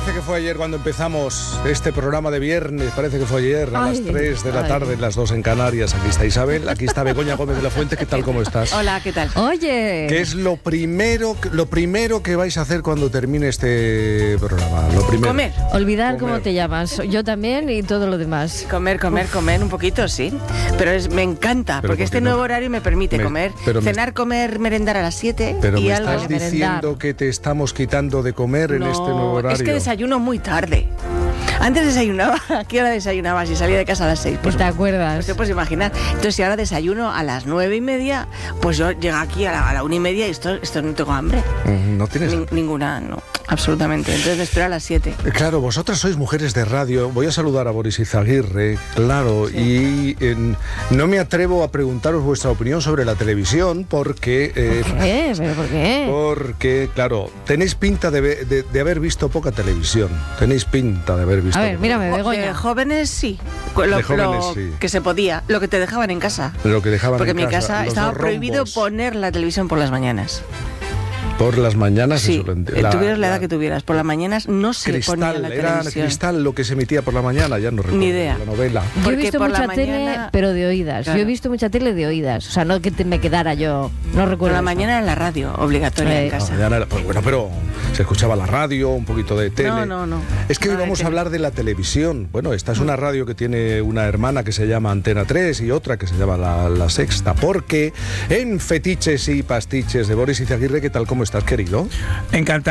Parece que fue ayer cuando empezamos este programa de viernes, parece que fue ayer a las 3 de la tarde, las 2 en Canarias. Aquí está Isabel, aquí está Begoña Gómez de la Fuente. ¿Qué tal, cómo estás? Hola, ¿qué tal? Oye. ¿Qué es lo primero que vais a hacer cuando termine este programa? Lo primero. Comer. Olvidar cómo te llamas. Yo también y todo lo demás. Comer un poquito, sí. Pero me encanta, porque este nuevo horario me permite comer. Cenar, comer, merendar a las 7 Pero y me algo. estás diciendo que te estamos quitando de comer en este nuevo horario. Es que desayuno muy tarde. Antes desayunaba, ¿a qué hora desayunabas? Y salía de casa a las 6. Pues, ¿te acuerdas? Pues te puedes imaginar. Entonces, si ahora desayuno a las 9:30, pues yo llego aquí a la 1:30 y esto no tengo hambre. ¿No tienes hambre? Ninguna, no. Absolutamente. Entonces me espero a las 7. Claro, vosotras sois mujeres de radio. Voy a saludar a Boris Izaguirre, claro, sí. Y no me atrevo a preguntaros vuestra opinión sobre la televisión porque... ¿Por qué? ¿Pero por qué? Porque, claro, tenéis pinta de haber visto poca televisión. Tenéis pinta de haber visto... A ver, mírame, Begoña. De jóvenes sí. Lo sí. Que se podía. Lo que te dejaban en casa. Lo que dejaban porque en mi casa estaba prohibido poner la televisión por las mañanas. Por las mañanas, sí, eso tuvieras la edad que tuvieras. Por las mañanas no se ponía la televisión. Era Cristal lo que se emitía por la mañana, ya no recuerdo. Ni idea. La novela. Yo he visto mucha tele, pero de oídas. Claro. Yo he visto mucha tele de oídas. O sea, no que me quedara yo. No recuerdo. Por la eso. mañana en la radio, obligatoria en casa. Pues bueno, pero se escuchaba la radio, un poquito de tele. No. Es que hoy vamos a hablar de la televisión. Bueno, esta es una radio que tiene una hermana que se llama Antena 3 y otra que se llama La Sexta. Porque en Fetiches y Pastiches de Boris Izaguirre, ¿qué tal? ¿Cómo estás, querido? Encantado.